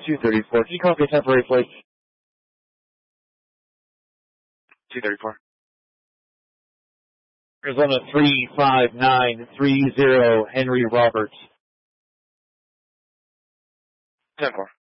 234. Can you copy a temporary plate? 234. Arizona 35930, Henry Roberts. 10-4.